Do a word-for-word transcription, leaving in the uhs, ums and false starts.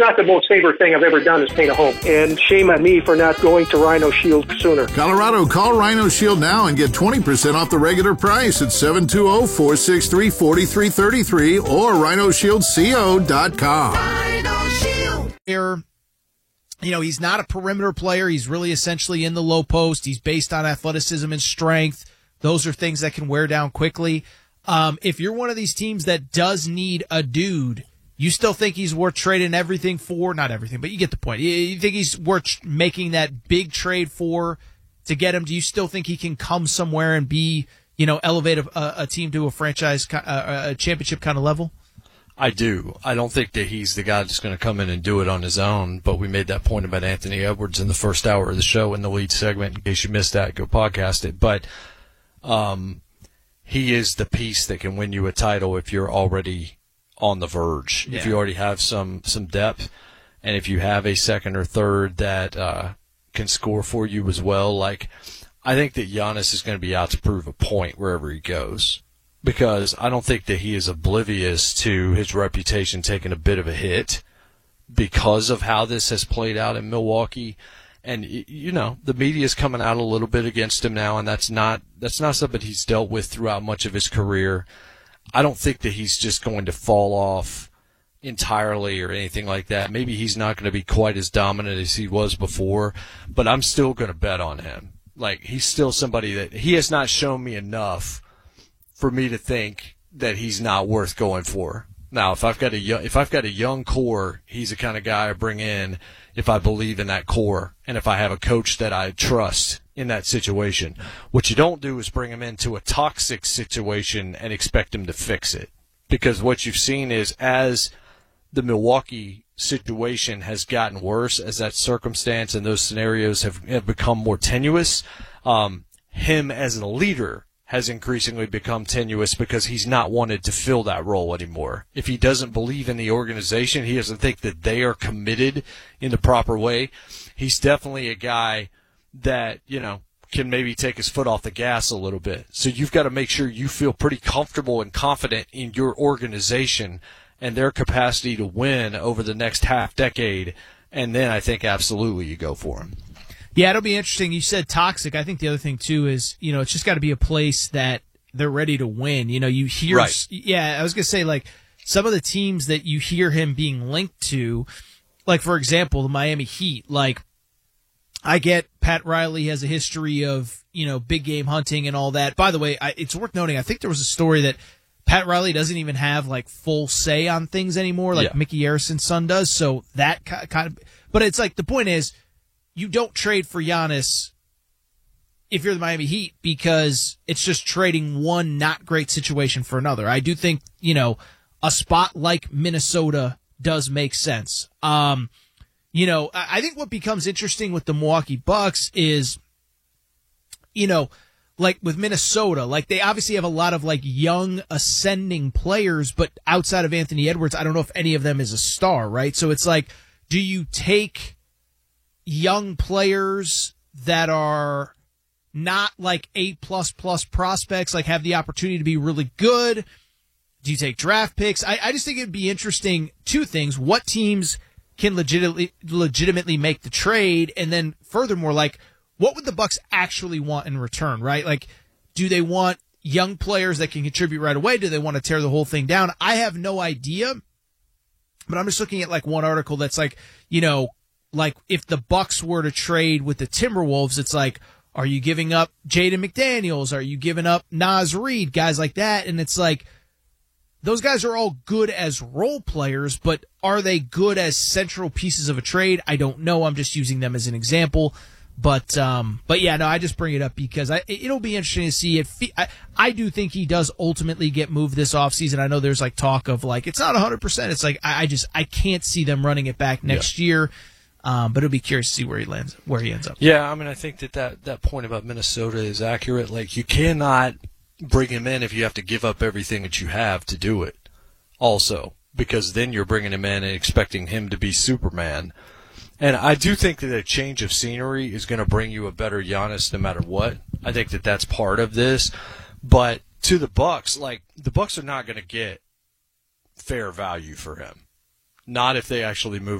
not the most favorite thing I've ever done is paint a home. And shame on me for not going to Rhino Shield sooner. Colorado, call Rhino Shield now and get twenty percent off the regular price at seven two zero, four six three, four three three three or rhino shield co dot com. Rhino Shield. You know, he's not a perimeter player. He's really essentially in the low post. He's based on athleticism and strength. Those are things that can wear down quickly. Um, if you're one of these teams that does need a dude, you still think he's worth trading everything for? Not everything, but you get the point. You think he's worth making that big trade for to get him? Do you still think he can come somewhere and be, you know, elevate a, a team to a franchise, a, a championship kind of level? I do. I don't think that he's the guy that's going to come in and do it on his own, but we made that point about Anthony Edwards in the first hour of the show in the lead segment. In case you missed that, go podcast it. But um, he is the piece that can win you a title if you're already on the verge, yeah. If you already have some some depth, and if you have a second or third that uh, can score for you as well. Like, I think that Giannis is going to be out to prove a point wherever he goes, because I don't think that he is oblivious to his reputation taking a bit of a hit because of how this has played out in Milwaukee. And, you know, the media is coming out a little bit against him now, and that's not that's not something he's dealt with throughout much of his career. I don't think that he's just going to fall off entirely or anything like that. Maybe he's not going to be quite as dominant as he was before, but I'm still going to bet on him. Like, he's still somebody that he has not shown me enough for me to think that he's not worth going for. Now, if I've got a young, if I've got a young core, he's the kind of guy I bring in if I believe in that core and if I have a coach that I trust in that situation. What you don't do is bring him into a toxic situation and expect him to fix it. Because what you've seen is as the Milwaukee situation has gotten worse, as that circumstance and those scenarios have, have become more tenuous, um, him as a leader has increasingly become tenuous because he's not wanted to fill that role anymore. If he doesn't believe in the organization, he doesn't think that they are committed in the proper way, he's definitely a guy that, you know, can maybe take his foot off the gas a little bit. So you've got to make sure you feel pretty comfortable and confident in your organization and their capacity to win over the next half decade, and then I think absolutely you go for him. Yeah, it'll be interesting. You said toxic. I think the other thing, too, is, you know, it's just got to be a place that they're ready to win. You know, you hear, right. yeah, I was going to say, like, some of the teams that you hear him being linked to, like, for example, the Miami Heat, like, I get Pat Riley has a history of, you know, big game hunting and all that. By the way, I, it's worth noting, I think there was a story that Pat Riley doesn't even have, like, full say on things anymore, like yeah. Mickey Harrison's son does. So that kind of, but it's like, the point is, you don't trade for Giannis if you're the Miami Heat because it's just trading one not great situation for another. I do think, you know, a spot like Minnesota does make sense. Um, you know, I think what becomes interesting with the Milwaukee Bucks is, you know, like with Minnesota, like they obviously have a lot of like young ascending players, but outside of Anthony Edwards, I don't know if any of them is a star, right? So it's like, do you take young players that are not like A plus plus prospects, like have the opportunity to be really good? Do you take draft picks? I, I just think it'd be interesting. Two things: what teams can legitimately legitimately make the trade, and then furthermore, like, what would the Bucks actually want in return? Right? Like, do they want young players that can contribute right away? Do they want to tear the whole thing down? I have no idea, but I'm just looking at like one article that's like, you know, like if the Bucks were to trade with the Timberwolves, it's like, are you giving up Jaden McDaniels? Are you giving up Naz Reid? Guys like that. And it's like, those guys are all good as role players, but are they good as central pieces of a trade? I don't know. I'm just using them as an example. But, um, but yeah, no, I just bring it up because I, it'll be interesting to see if he, I, I do think he does ultimately get moved this offseason. I know there's like talk of like, it's not one hundred percent. It's like, I, I just, I can't see them running it back next yeah. year. Um, but it'll be curious to see where he lands, where he ends up. Yeah, I mean, I think that, that that point about Minnesota is accurate. Like, you cannot bring him in if you have to give up everything that you have to do it. Also, because then you're bringing him in and expecting him to be Superman. And I do think that a change of scenery is going to bring you a better Giannis no matter what. I think that that's part of this. But to the Bucks, like, the Bucks are not going to get fair value for him. Not if they actually move